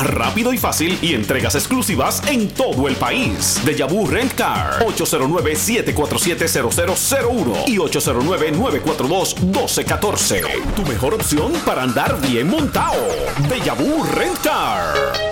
rápido y fácil y entregas exclusivas en todo el país. Deja Vu Rent Car, 809-747-0001 y 809-942-1214. Tu mejor opción para andar bien montado. Deja Vu Rent Car.